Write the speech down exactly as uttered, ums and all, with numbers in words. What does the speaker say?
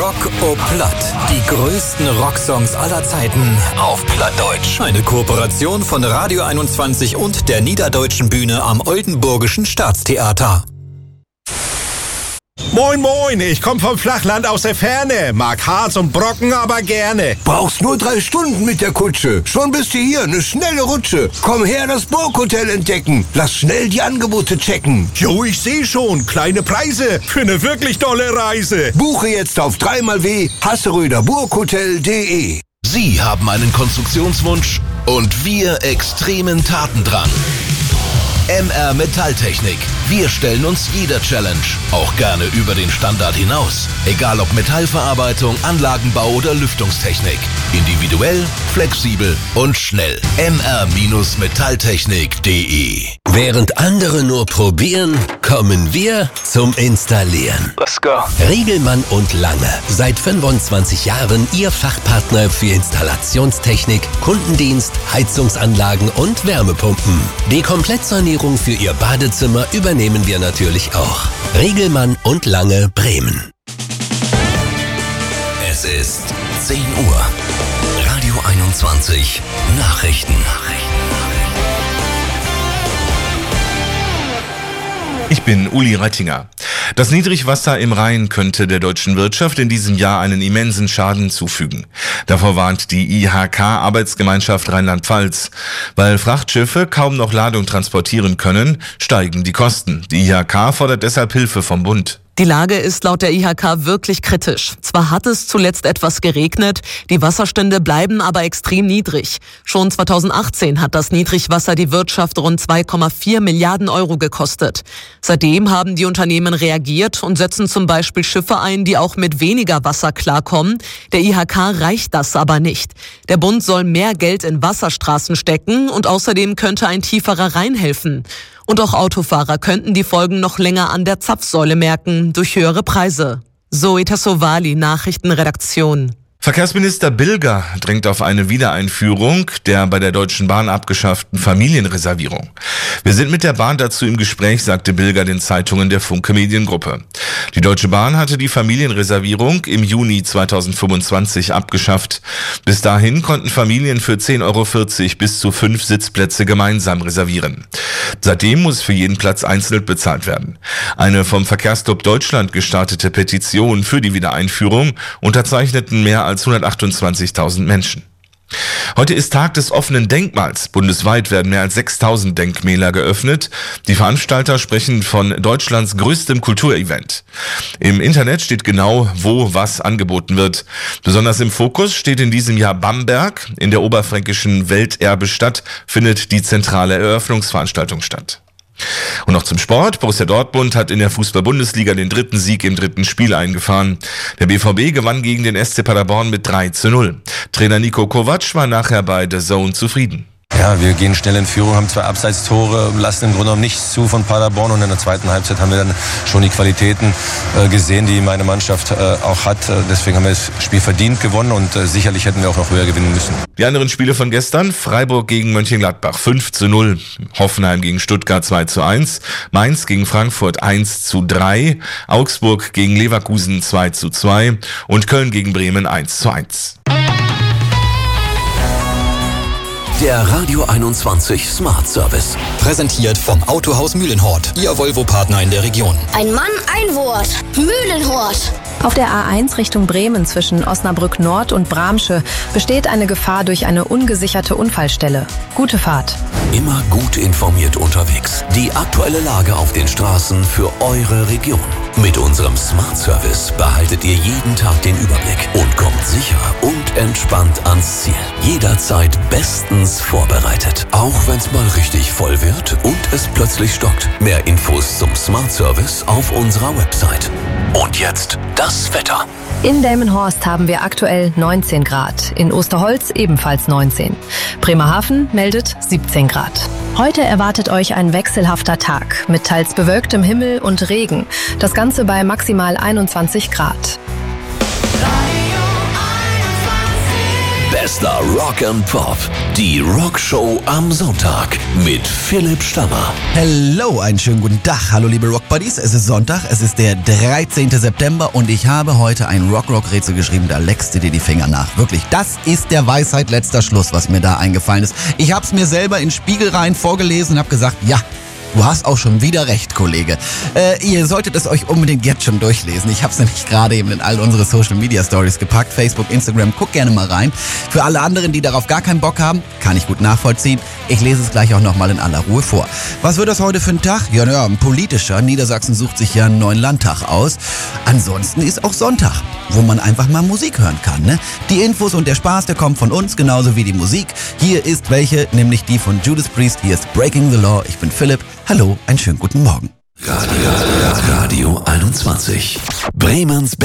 Rock o Platt. Die größten Rocksongs aller Zeiten auf Plattdeutsch. Eine Kooperation von Radio einundzwanzig und der Niederdeutschen Bühne am Oldenburgischen Staatstheater. Moin moin, ich komm vom Flachland aus der Ferne. Mag Harz und Brocken, aber gerne. Brauchst nur drei Stunden mit der Kutsche. Schon bist du hier, eine schnelle Rutsche. Komm her, das Burghotel entdecken. Lass schnell die Angebote checken. Jo, ich seh schon, kleine Preise für eine wirklich tolle Reise. Buche jetzt auf dreimal w Hasseröder Burghotel punkt de. Sie haben einen Konstruktionswunsch und wir extremen Tatendrang. M R Metalltechnik. Wir stellen uns jeder Challenge, auch gerne über den Standard hinaus. Egal ob Metallverarbeitung, Anlagenbau oder Lüftungstechnik. Individuell, flexibel und schnell. M R Metalltechnik punkt de. Während andere nur probieren, kommen wir zum Installieren. Let's go. Riegelmann und Lange. Seit fünfundzwanzig Jahren Ihr Fachpartner für Installationstechnik, Kundendienst, Heizungsanlagen und Wärmepumpen. Die Komplettsanierung für Ihr Badezimmer übernehmen wir natürlich auch. Riegelmann und Lange, Bremen. Es ist zehn Uhr. Radio einundzwanzig Nachrichten. Ich bin Uli Reitinger. Das Niedrigwasser im Rhein könnte der deutschen Wirtschaft in diesem Jahr einen immensen Schaden zufügen. Davor warnt die I H K-Arbeitsgemeinschaft Rheinland-Pfalz. Weil Frachtschiffe kaum noch Ladung transportieren können, steigen die Kosten. Die I H K fordert deshalb Hilfe vom Bund. Die Lage ist laut der I H K wirklich kritisch. Zwar hat es zuletzt etwas geregnet, die Wasserstände bleiben aber extrem niedrig. Schon zweitausendachtzehn hat das Niedrigwasser die Wirtschaft rund zwei Komma vier Milliarden Euro gekostet. Seitdem haben die Unternehmen reagiert und setzen zum Beispiel Schiffe ein, die auch mit weniger Wasser klarkommen. Der I H K reicht das aber nicht. Der Bund soll mehr Geld in Wasserstraßen stecken und außerdem könnte ein tieferer Rhein helfen. Und auch Autofahrer könnten die Folgen noch länger an der Zapfsäule merken, durch höhere Preise. Zoe Tassovali, Nachrichtenredaktion. Verkehrsminister Bilger drängt auf eine Wiedereinführung der bei der Deutschen Bahn abgeschafften Familienreservierung. Wir sind mit der Bahn dazu im Gespräch, sagte Bilger den Zeitungen der Funke Mediengruppe. Die Deutsche Bahn hatte die Familienreservierung im Juni zweitausendfünfundzwanzig abgeschafft. Bis dahin konnten Familien für zehn Euro vierzig bis zu fünf Sitzplätze gemeinsam reservieren. Seitdem muss für jeden Platz einzeln bezahlt werden. Eine vom Verkehrsclub Deutschland gestartete Petition für die Wiedereinführung unterzeichneten mehr als hundertachtundzwanzigtausend Menschen. Heute ist Tag des offenen Denkmals. Bundesweit werden mehr als sechstausend Denkmäler geöffnet. Die Veranstalter sprechen von Deutschlands größtem Kulturevent. Im Internet steht genau, wo was angeboten wird. Besonders im Fokus steht in diesem Jahr Bamberg. In der oberfränkischen Welterbestadt findet die zentrale Eröffnungsveranstaltung statt. Und noch zum Sport. Borussia Dortmund hat in der Fußball-Bundesliga den dritten Sieg im dritten Spiel eingefahren. Der B V B gewann gegen den S C Paderborn mit drei zu null. Trainer Niko Kovac war nachher bei The Zone zufrieden. Ja, wir gehen schnell in Führung, haben zwei Abseitstore, lassen im Grunde genommen nichts zu von Paderborn und in der zweiten Halbzeit haben wir dann schon die Qualitäten äh, gesehen, die meine Mannschaft äh, auch hat. Deswegen haben wir das Spiel verdient gewonnen und äh, sicherlich hätten wir auch noch höher gewinnen müssen. Die anderen Spiele von gestern: Freiburg gegen Mönchengladbach fünf zu null, Hoffenheim gegen Stuttgart zwei zu eins, Mainz gegen Frankfurt eins zu drei, Augsburg gegen Leverkusen zwei zu zwei und Köln gegen Bremen eins zu eins. Der Radio einundzwanzig Smart Service. Präsentiert vom Autohaus Mühlenhort. Ihr Volvo-Partner in der Region. Ein Mann, ein Wort. Mühlenhort. Auf der A eins Richtung Bremen zwischen Osnabrück Nord und Bramsche besteht eine Gefahr durch eine ungesicherte Unfallstelle. Gute Fahrt. Immer gut informiert unterwegs. Die aktuelle Lage auf den Straßen für eure Region. Mit unserem Smart Service behaltet ihr jeden Tag den Überblick und kommt sicher und entspannt ans Ziel. Jederzeit bestens vorbereitet. Auch wenn es mal richtig voll wird und es plötzlich stockt. Mehr Infos zum Smart Service auf unserer Website. Und jetzt das Wetter. In Delmenhorst haben wir aktuell neunzehn Grad, in Osterholz ebenfalls neunzehn. Bremerhaven meldet siebzehn Grad. Heute erwartet euch ein wechselhafter Tag mit teils bewölktem Himmel und Regen. Das Ganze bei maximal einundzwanzig Grad. Bester Rock and Pop. Die Rockshow am Sonntag mit Philipp Stammer. Hello, einen schönen guten Tag. Hallo liebe Rock-Buddies, es ist Sonntag, es ist der dreizehnten September und ich habe heute ein Rock-Rock-Rätsel geschrieben, da leckst du dir die Finger nach. Wirklich, das ist der Weisheit letzter Schluss, was mir da eingefallen ist. Ich hab's mir selber in Spiegel rein vorgelesen und hab gesagt, ja, du hast auch schon wieder recht, Kollege. Äh, ihr solltet es euch unbedingt jetzt schon durchlesen. Ich habe es nämlich gerade eben in all unsere Social-Media-Stories gepackt. Facebook, Instagram, guck gerne mal rein. Für alle anderen, die darauf gar keinen Bock haben, kann ich gut nachvollziehen. Ich lese es gleich auch nochmal in aller Ruhe vor. Was wird das heute für ein Tag? Ja, ja, ein politischer. Niedersachsen sucht sich ja einen neuen Landtag aus. Ansonsten ist auch Sonntag, wo man einfach mal Musik hören kann. Ne? Die Infos und der Spaß, der kommt von uns, genauso wie die Musik. Hier ist welche, nämlich die von Judas Priest. Hier ist Breaking the Law. Ich bin Philipp. Hallo, einen schönen guten Morgen. Radio, Radio einundzwanzig. Bremens